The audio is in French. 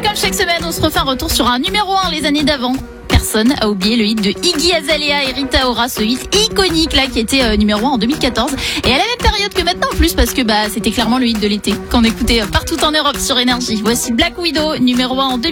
comme chaque semaine, on se refait un retour sur un numéro 1 les années d'avant. Personne a oublié le hit de Iggy Azalea et Rita Ora, ce hit iconique là qui était numéro 1 en 2014 et à la même période que maintenant en plus parce que c'était clairement le hit de l'été qu'on écoutait partout en Europe sur Énergie. Voici Black Widow numéro 1 en 2014.